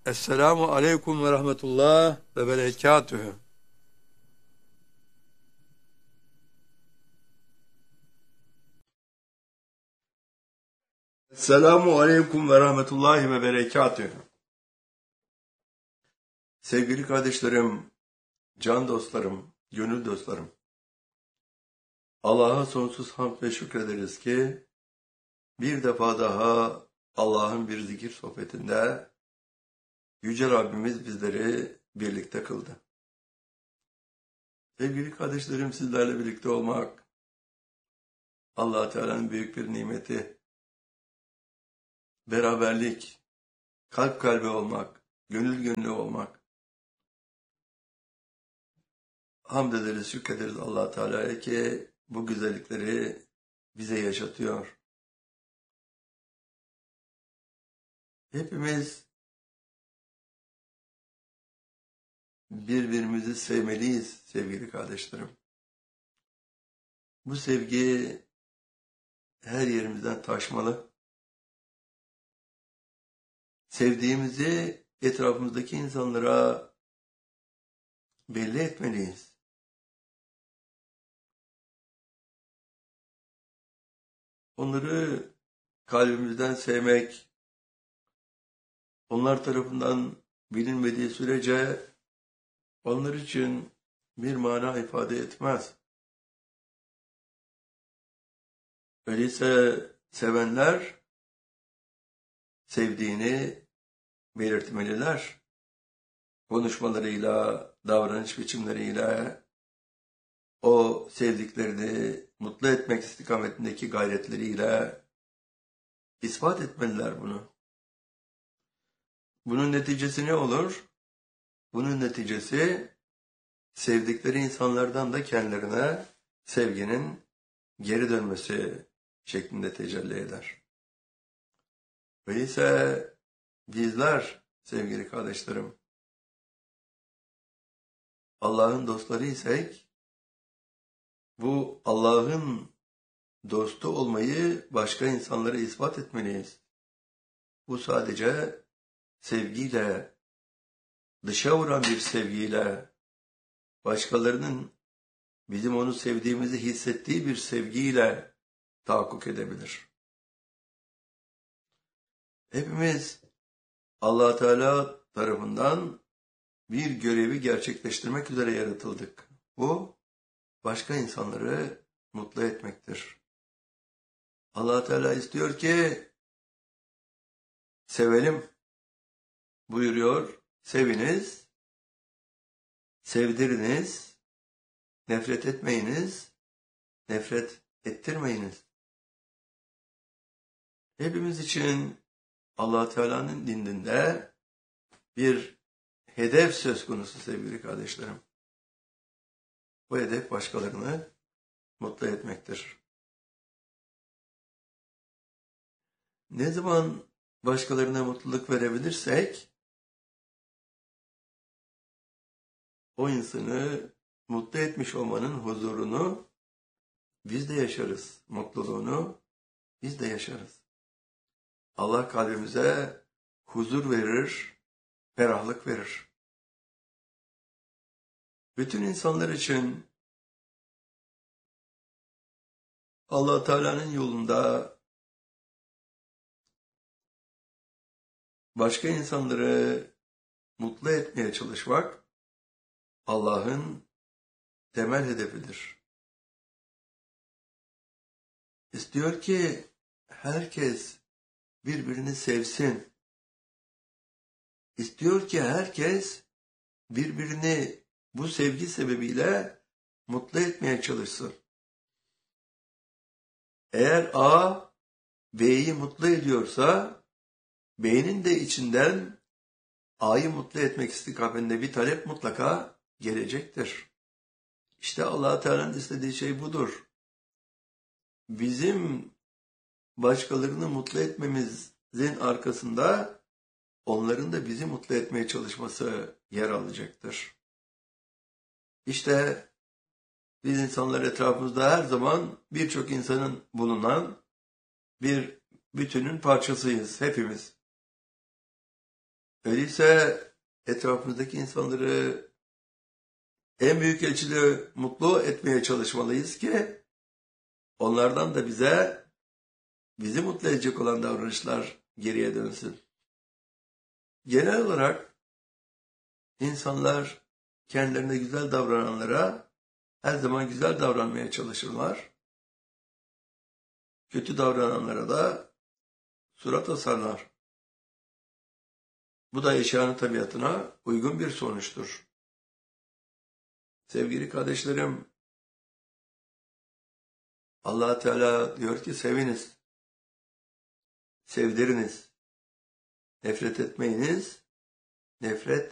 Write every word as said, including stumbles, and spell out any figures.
Esselamu aleyküm ve rahmetullah ve berekatühü. Esselamu aleyküm ve rahmetullahi ve berekatühü. Sevgili kardeşlerim, can dostlarım, gönül dostlarım. Allah'a sonsuz hamd ve şükrederiz ki bir defa daha Allah'ın bir zikir sohbetinde Yüce Rabbimiz bizleri birlikte kıldı. Sevgili kardeşlerim, sizlerle birlikte olmak Allah Teala'nın büyük bir nimeti. Beraberlik, kalp kalbe olmak, gönül gönüle olmak. Hamd ederiz, şükrederiz Allah Teala'ya ki bu güzellikleri bize yaşatıyor. Hepimiz birbirimizi sevmeliyiz sevgili kardeşlerim. Bu sevgi her yerimizden taşmalı. Sevdiğimizi etrafımızdaki insanlara belli etmeliyiz. Onları kalbimizden sevmek, onlar tarafından bilinmediği sürece onlar için bir mana ifade etmez. Öyleyse sevenler sevdiğini belirtmeliler. Konuşmalarıyla, davranış biçimleriyle o sevdiklerini mutlu etmek istikametindeki gayretleriyle ispat etmeliler bunu. Bunun neticesi ne olur? Bunun neticesi sevdikleri insanlardan da kendilerine sevginin geri dönmesi şeklinde tecelli eder. Öyleyse bizler sevgili kardeşlerim Allah'ın dostları isek bu Allah'ın dostu olmayı başka insanlara ispat etmeliyiz. Bu sadece sevgiyle, dışa vuran bir sevgiyle, başkalarının bizim onu sevdiğimizi hissettiği bir sevgiyle tahakkuk edebilir. Hepimiz Allah Teala tarafından bir görevi gerçekleştirmek üzere yaratıldık. Bu başka insanları mutlu etmektir. Allah Teala istiyor ki sevelim buyuruyor. Seviniz, sevdiriniz, nefret etmeyiniz, nefret ettirmeyiniz. Hepimiz için Allah Teala'nın dininde bir hedef söz konusu sevgili kardeşlerim. Bu hedef başkalarını mutlu etmektir. Ne zaman başkalarına mutluluk verebilirsek o insanı mutlu etmiş olmanın huzurunu biz de yaşarız. Mutluluğunu biz de yaşarız. Allah kalbimize huzur verir, ferahlık verir. Bütün insanlar için Allah Teala'nın yolunda başka insanları mutlu etmeye çalışmak Allah'ın temel hedefidir. İstiyor ki herkes birbirini sevsin. İstiyor ki herkes birbirini bu sevgi sebebiyle mutlu etmeye çalışsın. Eğer A, B'yi mutlu ediyorsa, B'nin de içinden A'yı mutlu etmek istikametinde bir talep mutlaka gelecektir. İşte Allah Teala'nın istediği şey budur. Bizim başkalarını mutlu etmemizin arkasında onların da bizi mutlu etmeye çalışması yer alacaktır. İşte biz insanlar etrafımızda her zaman birçok insanın bulunan bir bütünün parçasıyız hepimiz. Öyleyse etrafımızdaki insanları en büyük ölçüde mutlu etmeye çalışmalıyız ki onlardan da bize bizi mutlu edecek olan davranışlar geriye dönsün. Genel olarak insanlar kendilerine güzel davrananlara her zaman güzel davranmaya çalışırlar. Kötü davrananlara da surat asarlar. Bu da eşyanın tabiatına uygun bir sonuçtur. Sevgili kardeşlerim, Allah Teala diyor ki seviniz, sevdiriniz, nefret etmeyiniz, nefret